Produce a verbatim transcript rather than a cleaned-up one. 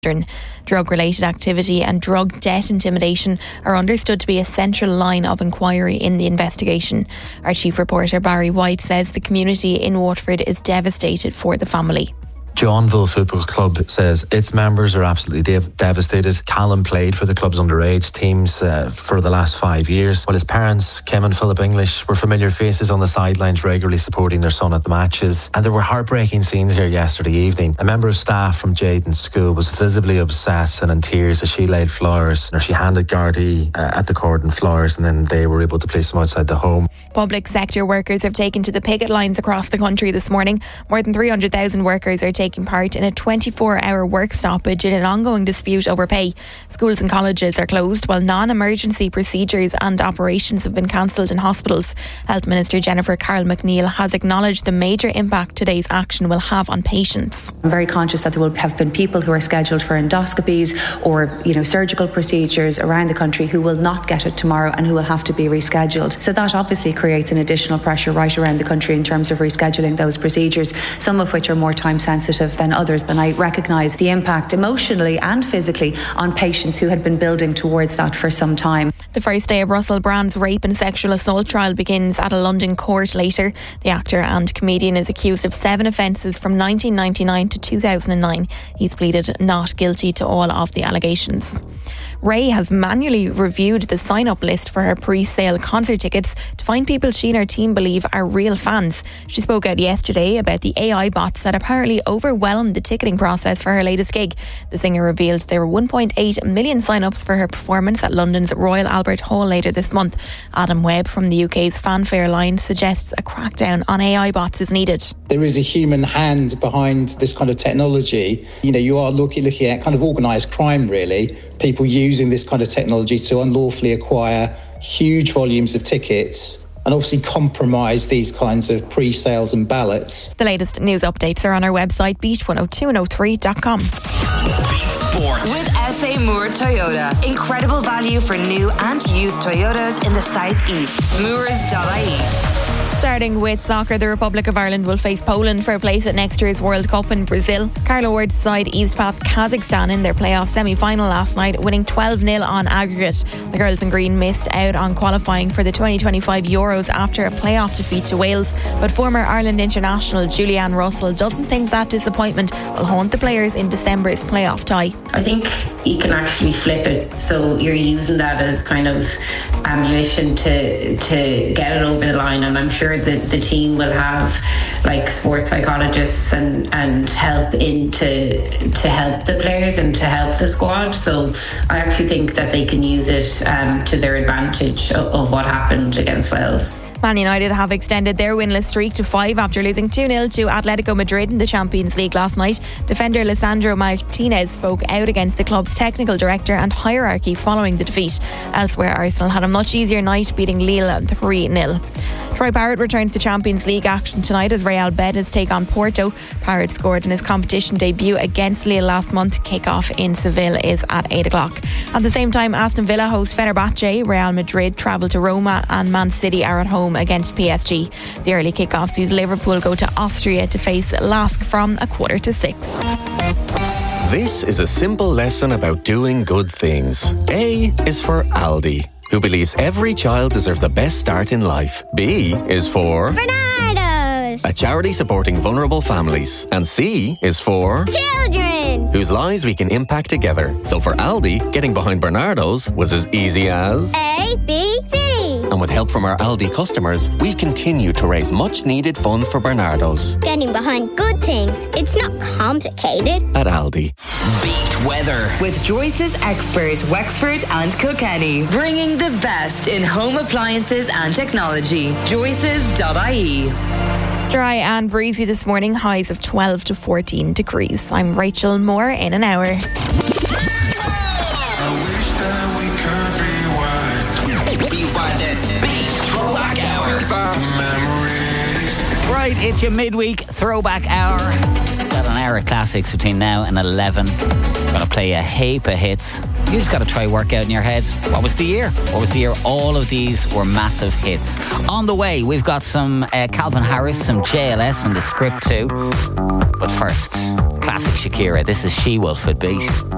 Drug-related activity and drug debt intimidation are understood to be a central line of inquiry in the investigation. Our chief reporter Barry White says the community in Waterford is devastated for the family. Johnville Football Club says its members are absolutely dev- devastated. Callum played for the club's underage teams uh, for the last five years, while his parents, Kim and Philip English, were familiar faces on the sidelines regularly supporting their son at the matches. And there were heartbreaking scenes here yesterday evening. A member of staff from Jayden's school was visibly upset and in tears as she laid flowers, or she handed Gardaí uh, at the cordon flowers, and then they were able to place them outside the home. Public sector workers have taken to the picket lines across the country this morning. More than three hundred thousand workers are taking part in a twenty-four hour work stoppage in an ongoing dispute over pay. Schools and colleges are closed while non-emergency procedures and operations have been cancelled in hospitals. Health Minister Jennifer Carroll McNeil has acknowledged the major impact today's action will have on patients. I'm very conscious that there will have been people who are scheduled for endoscopies or, you know, surgical procedures around the country who will not get it tomorrow and who will have to be rescheduled. So that obviously creates an additional pressure right around the country in terms of rescheduling those procedures, some of which are more time sensitive than others. And I recognise the impact emotionally and physically on patients who had been building towards that for some time. The first day of Russell Brand's rape and sexual assault trial begins at a London court later. The actor and comedian is accused of seven offences from nineteen ninety-nine to two thousand nine. He's pleaded not guilty to all of the allegations. Ray has manually reviewed the sign-up list for her pre-sale concert tickets to find people she and her team believe are real fans. She spoke out yesterday about the A I bots that apparently overwhelmed the ticketing process for her latest gig. The singer revealed there were one point eight million sign-ups for her performance at London's Royal Albert Hall later this month. Adam Webb from the U K's Fanfare line suggests a crackdown on A I bots is needed. There is a human hand behind this kind of technology. You know, you are looking, looking at kind of organised crime, really. People using this kind of technology to unlawfully acquire huge volumes of tickets and obviously compromise these kinds of pre-sales and ballots. The latest news updates are on our website, beat one oh two and oh three dot com. Sport. With S A Moore Toyota. Incredible value for new and used Toyotas in the southeast. moores dot I E. Starting with soccer, the Republic of Ireland will face Poland for a place at next year's World Cup in Brazil. Carlo Ward's side eased past Kazakhstan in their playoff semi-final last night, winning twelve nil on aggregate. The girls in green missed out on qualifying for the twenty twenty-five Euros after a playoff defeat to Wales, but former Ireland international Julianne Russell doesn't think that disappointment will haunt the players in December's playoff tie. I think you can actually flip it, so you're using that as kind of ammunition to to get it over the line, and I'm sure that the team will have like sports psychologists and, and help in to, to help the players and to help the squad. So I actually think that they can use it um, to their advantage of, of what happened against Wales. Man United have extended their winless streak to five after losing two nil to Atletico Madrid in the Champions League last night. Defender Lisandro Martinez spoke out against the club's technical director and hierarchy following the defeat. Elsewhere, Arsenal had a much easier night, beating Lille three nil. Troy Parrott returns to Champions League action tonight as Real Betis take on Porto. Parrott scored in his competition debut against Lille last month. Kick-off in Seville is at eight o'clock. At the same time, Aston Villa host Fenerbahce. Real Madrid travel to Roma and Man City are at home against P S G. The early kick-off sees Liverpool go to Austria to face Lask from a quarter to six. This is a simple lesson about doing good things. A is for Aldi, who believes every child deserves the best start in life. B is for Bernardo's, a charity supporting vulnerable families. And C is for children, whose lives we can impact together. So for Aldi, getting behind Bernardo's was as easy as A, B, C. And with help from our Aldi customers, we've continued to raise much needed funds for Bernardo's. Getting behind good things, it's not complicated. At Aldi. Beat weather with Joyce's expert Wexford and Kilkenny, bringing the best in home appliances and technology. joyces dot I E. Dry and breezy this morning, highs of twelve to fourteen degrees. I'm Rachel Moore in an hour. Right, it's your midweek throwback hour. Got an hour of classics between now and eleven. Gonna play a heap of hits. You just gotta try work out in your head. What was the year? What was the year? All of these were massive hits. On the way, we've got some uh, Calvin Harris, some J L S and the script too. But first, classic Shakira. This is She Wolf at Beat.